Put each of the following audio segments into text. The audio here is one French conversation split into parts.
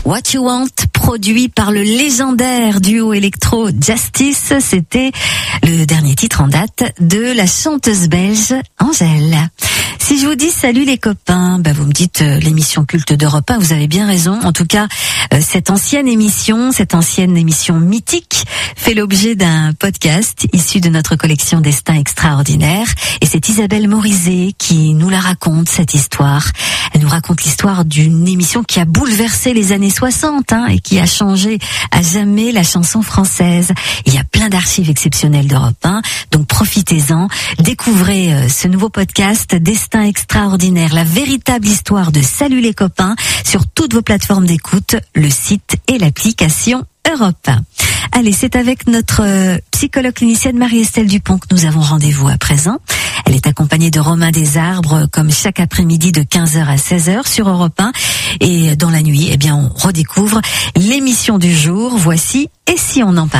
What You Want, produit par le légendaire duo électro Justice. C'était le dernier titre en date de la chanteuse belge Angèle. Si je vous dis salut les copains, vous me dites l'émission culte d'Europe 1, vous avez bien raison. En tout cas, cette ancienne émission mythique, fait l'objet d'un podcast issu de notre collection Destin extraordinaire. Et c'est Isabelle Morizet qui nous la raconte, cette histoire. Elle nous raconte l'histoire d'une émission qui a bouleversé les années 60 et qui a changé à jamais la chanson française. Il y a plein d'archives exceptionnelles d'Europe 1, donc profitez-en. Découvrez ce nouveau podcast Destin extraordinaire, la véritable histoire de Salut les copains sur toutes vos plateformes d'écoute, le site et l'application Europe 1. Allez, c'est avec notre psychologue clinicienne Marie-Estelle Dupont que nous avons rendez-vous à présent. Elle est accompagnée de Romain Desarbres, comme chaque après-midi de 15h à 16h sur Europe 1. Et dans la nuit, on redécouvre l'émission du jour. Voici « Et si on en parlait ?»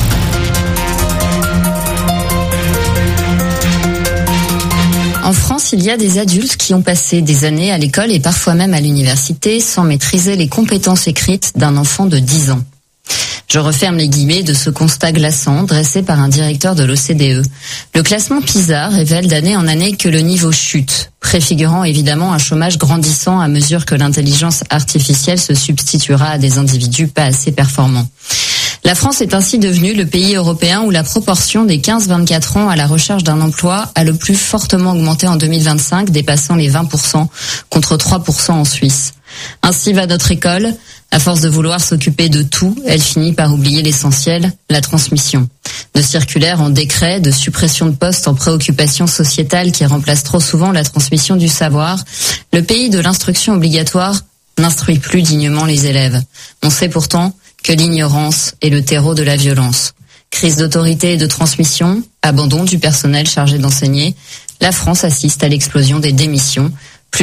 En France, il y a des adultes qui ont passé des années à l'école et parfois même à l'université sans maîtriser les compétences écrites d'un enfant de 10 ans. Je referme les guillemets de ce constat glaçant dressé par un directeur de l'OCDE. Le classement PISA révèle d'année en année que le niveau chute, préfigurant évidemment un chômage grandissant à mesure que l'intelligence artificielle se substituera à des individus pas assez performants. La France est ainsi devenue le pays européen où la proportion des 15-24 ans à la recherche d'un emploi a le plus fortement augmenté en 2025, dépassant les 20% contre 3% en Suisse. Ainsi va notre école. À force de vouloir s'occuper de tout, elle finit par oublier l'essentiel, la transmission. De circulaires en décrets, de suppression de postes en préoccupations sociétales qui remplacent trop souvent la transmission du savoir, le pays de l'instruction obligatoire n'instruit plus dignement les élèves. On sait pourtant que l'ignorance est le terreau de la violence. Crise d'autorité et de transmission, abandon du personnel chargé d'enseigner, la France assiste à l'explosion des démissions, plus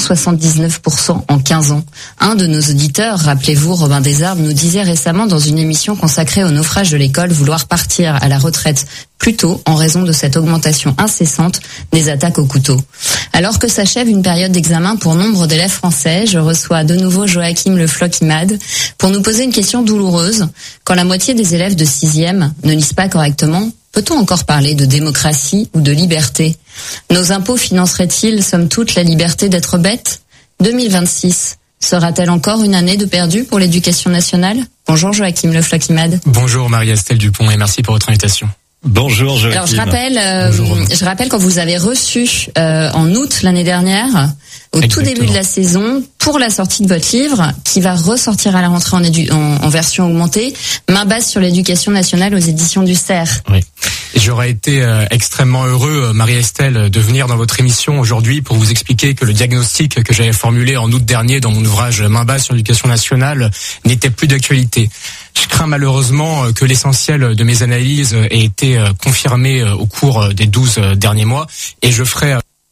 679% en 15 ans. Un de nos auditeurs, rappelez-vous, Romain Desarbres, nous disait récemment dans une émission consacrée au naufrage de l'école vouloir partir à la retraite plus tôt en raison de cette augmentation incessante des attaques au couteau. Alors que s'achève une période d'examen pour nombre d'élèves français, je reçois de nouveau Joachim Le Floch-Imad pour nous poser une question douloureuse. Quand la moitié des élèves de 6e ne lisent pas correctement, peut-on encore parler de démocratie ou de liberté ? Nos impôts financeraient-ils, somme toute, la liberté d'être bête ? 2026 sera-t-elle encore une année de perdu pour l'éducation nationale ? Bonjour Joachim Le Floch-Imad. Bonjour Marie-Estelle Dupont et merci pour votre invitation. Bonjour Joachim. Alors je rappelle quand vous avez reçu en août l'année dernière, au tout début de la saison, pour la sortie de votre livre, qui va ressortir à la rentrée en version augmentée, Main basse sur l'éducation nationale aux éditions du CERF. Oui. Et j'aurais été extrêmement heureux, Marie-Estelle, de venir dans votre émission aujourd'hui pour vous expliquer que le diagnostic que j'avais formulé en août dernier dans mon ouvrage Main basse sur l'éducation nationale n'était plus d'actualité. Je crains malheureusement que l'essentiel de mes analyses ait été confirmé au cours des 12 derniers mois et je ferai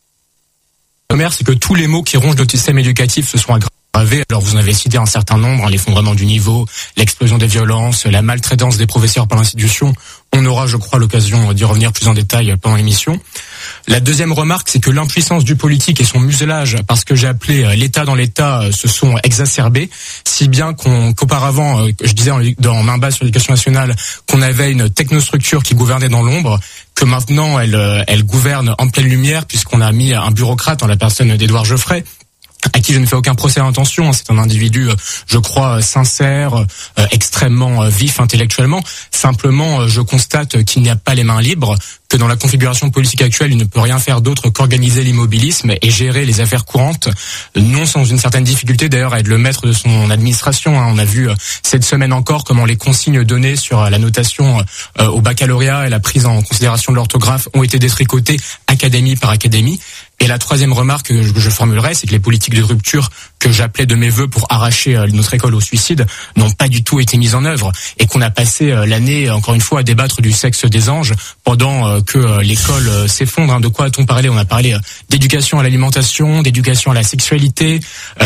c'est que tous les maux qui rongent notre système éducatif se sont aggravés. Alors vous en avez cité un certain nombre, l'effondrement du niveau, l'explosion des violences, la maltraitance des professeurs par l'institution. On aura, je crois, l'occasion d'y revenir plus en détail pendant l'émission. La deuxième remarque, c'est que l'impuissance du politique et son muselage, parce que j'ai appelé l'État dans l'État, se sont exacerbés, si bien qu'auparavant, je disais dans Main basse sur l'éducation nationale, qu'on avait une technostructure qui gouvernait dans l'ombre, que maintenant elle gouverne en pleine lumière, puisqu'on a mis un bureaucrate en la personne d'Édouard Geoffrey, à qui je ne fais aucun procès d'intention. C'est un individu, je crois, sincère, extrêmement vif intellectuellement. Simplement, je constate qu'il n'y a pas les mains libres, que dans la configuration politique actuelle, il ne peut rien faire d'autre qu'organiser l'immobilisme et gérer les affaires courantes, non sans une certaine difficulté d'ailleurs à être le maître de son administration. On a vu cette semaine encore comment les consignes données sur la notation au baccalauréat et la prise en considération de l'orthographe ont été détricotées académie par académie. Et la troisième remarque que je formulerai, c'est que les politiques de rupture que j'appelais de mes vœux pour arracher notre école au suicide n'ont pas du tout été mises en œuvre et qu'on a passé l'année, encore une fois, à débattre du sexe des anges pendant que l'école s'effondre. De quoi a-t-on parlé ? On a parlé d'éducation à l'alimentation, d'éducation à la sexualité,